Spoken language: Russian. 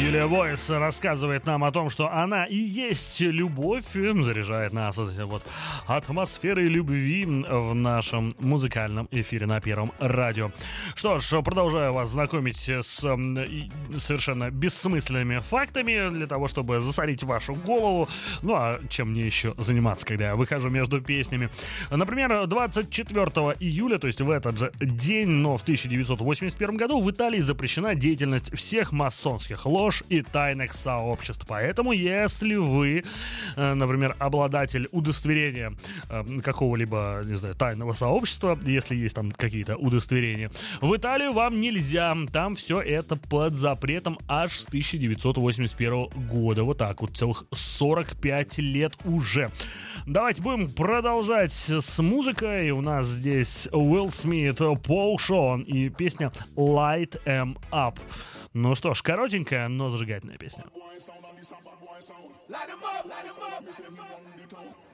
Юлия Войс рассказывает нам о том, что она и есть любовь, заряжает нас вот атмосферой любви в нашем музыкальном эфире на Первом радио. Что ж, продолжаю вас знакомить с совершенно бессмысленными фактами для того, чтобы засорить вашу голову. Ну а чем мне еще заниматься, когда я выхожу между песнями? Например, 24 июля, то есть в этот же день, но в 1981 году в Италии запрещена деятельность всех масонских лож и тайных сообществ. Поэтому, если вы, например, обладатель удостоверения какого-либо, не знаю, тайного сообщества, если есть там какие-то удостоверения, в Италию вам нельзя. Там все это под запретом аж с 1981 года. Вот так вот, целых 45 лет уже. Давайте будем продолжать с музыкой. У нас здесь Уилл Смит, Пол Шон и песня Light 'Em Up. Ну что ж, коротенькая, но зажигательная песня.